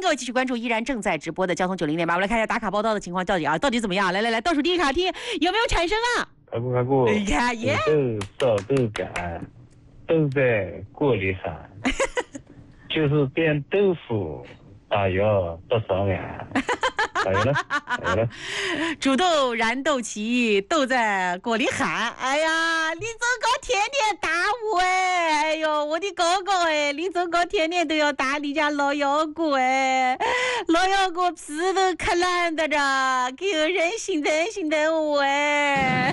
各位继续关注依然正在直播的交通90.8，我来看一下打卡报道的情况到底怎么样？来，倒数第一卡听有没有产生啊？ 开过， 你看耶， 豆少豆感，豆在锅里喊，就是变豆腐，打药多少碗？打油了。 煮豆燃豆萁，豆在锅里喊。哎呀，你这个天天打我哎！哎呦，我的哥哥哎，你这个天天都要打你家老妖股哎，老妖股皮都可烂的着，给人心疼我哎。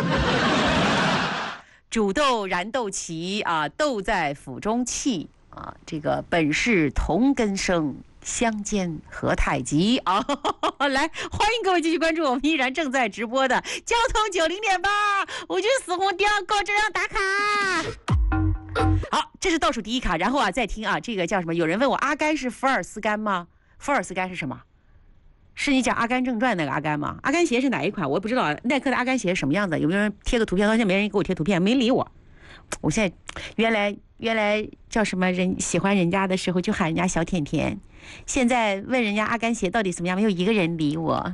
煮豆燃豆萁啊，豆在釜中泣啊，这个本是同根生。相煎何太急啊！来，欢迎各位继续关注我们依然正在直播的交通90.8，我就死红调高质量打卡。好，这是倒数第一卡，然后啊，再听啊，这个叫什么？有人问我阿甘是福尔斯甘吗？福尔斯甘是什么？是你讲《阿甘正传》那个阿甘吗？阿甘鞋是哪一款？我也不知道，耐克的阿甘鞋是什么样子？有没有人贴个图片？好像没人给我贴图片，没理我。我现在原来叫什么人喜欢人家的时候就喊人家小甜甜，现在问人家阿甘鞋到底怎么样，没有一个人理我。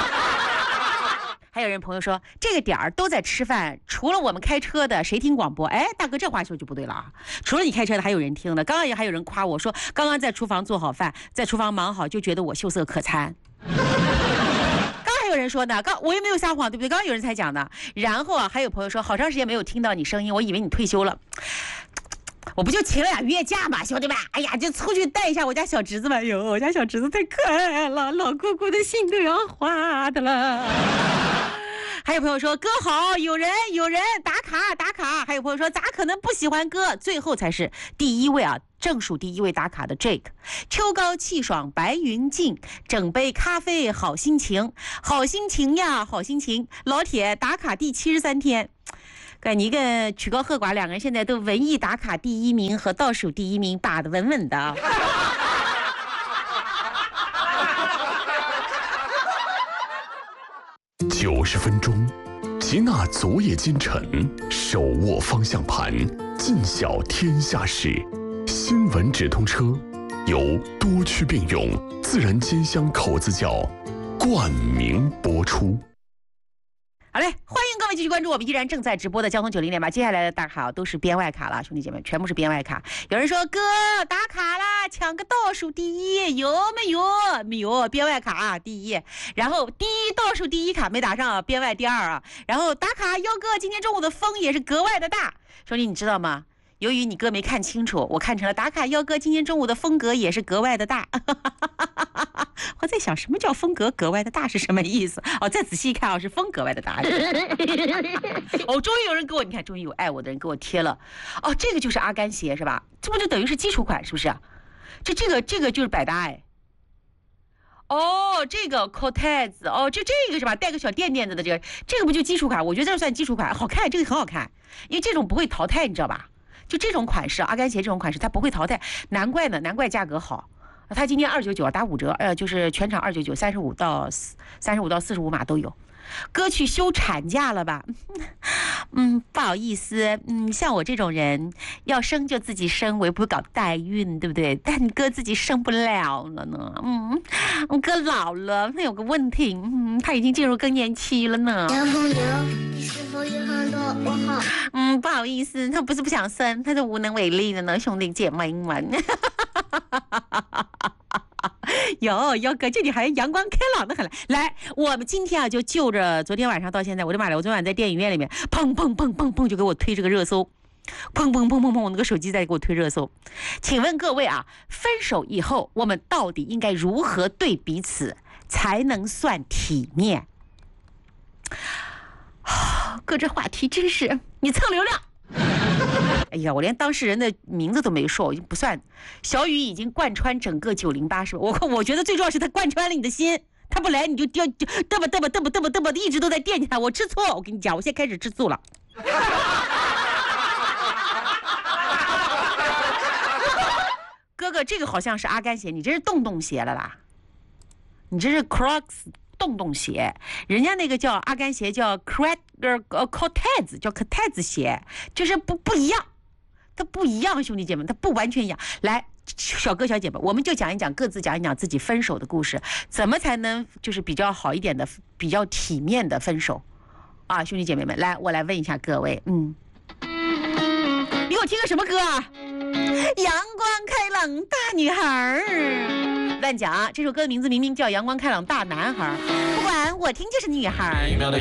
还有人朋友说这个点儿都在吃饭，除了我们开车的谁听广播？哎，大哥这话说就不对了啊！除了你开车的还有人听的。刚刚也还有人夸我说刚刚在厨房做好饭，在厨房忙好就觉得我秀色可餐。有人说呢，我又没有撒谎，对不对？刚刚有人才讲的。然后啊，还有朋友说，好长时间没有听到你声音，我以为你退休了。我不就请了俩月假嘛，兄弟们！哎呀，就出去带一下我家小侄子们。哟，我家小侄子太可爱了，老姑姑的心都要化的了。还有朋友说歌好，有人打卡。还有朋友说咋可能不喜欢歌？最后才是第一位啊，正数第一位打卡的 Jake。秋高气爽，白云静，整杯咖啡好心情，好心情呀，好心情。老铁打卡第73天。你跟曲高和寡两个人现在都文艺打卡第1名和倒数第1名打得稳稳的。 90分钟，接纳昨夜今晨，手握方向盘，尽晓天下事。新闻直通车由多区并用自然煎香口子窖冠名播出。 好嘞，欢迎各位继续关注我们依然正在直播的交通90.8，接下来的打卡都是编外卡了，兄弟姐妹，全部是编外卡。有人说哥打卡啦，抢个倒数第一，有没有？没有，编外卡啊第一，然后倒数第一卡没打上，编外第2啊。然后打卡幺哥今天中午的风也是格外的大，兄弟你知道吗？由于你哥没看清楚，我看成了打卡幺哥今天中午的风格也是格外的大。我在想什么叫风格格外的大是什么意思？哦，再仔细看啊，是风格外的大。哦，终于有人给我，你看，终于有爱我的人给我贴了。哦，这个就是阿甘鞋是吧？这不就等于是基础款是不是？这个就是百搭哎。哦，这个 Cortez， 哦，就这个是吧？带个小垫子的这个不就基础款？我觉得这算基础款，好看，这个很好看，因为这种不会淘汰，你知道吧？就这种款式，阿甘鞋这种款式它不会淘汰，难怪价格好。它今天299打5折，就是全场299，35到45码都有。哥去休产假了吧？不好意思，像我这种人要生就自己生，我也不会搞代孕，对不对？但哥自己生不了了呢。哥老了，那有个问题，他已经进入更年期了呢。 小朋友，你是否有很多我好？ 不好意思，他不是不想生，他是无能为力的呢，兄弟姐妹们。有哥，这里还阳光开朗的很。来，我们今天啊，就就着昨天晚上到现在，我的妈呀！我昨晚在电影院里面，砰砰砰砰砰就给我推这个热搜，砰砰砰砰砰，我那个手机在给我推热搜。请问各位啊，分手以后我们到底应该如何对彼此才能算体面？哥，这话题真是你蹭流量。哎呀，我连当事人的名字都没说，我就不算。小雨已经贯穿整个908，是吧？我觉得最重要是他贯穿了你的心，他不来你就嘚吧，一直都在惦记他。我吃醋，我跟你讲，我现在开始吃醋了。哥哥，这个好像是阿甘鞋，你这是洞鞋了啦，你这是 Crocs。洞鞋，人家那个叫阿甘鞋叫 Cortez， 叫 Cortez 鞋，就是不一样，它不一样，兄弟姐妹，它不完全一样。来， 小哥小姐们，我们就讲一讲，各自讲一讲自己分手的故事，怎么才能就是比较好一点的、比较体面的分手啊？兄弟姐妹们，来，我来问一下各位，你给我听个什么歌啊？阳光开朗大女孩乱讲啊！这首歌的名字明明叫《阳光开朗大男孩》，不管我听就是女孩。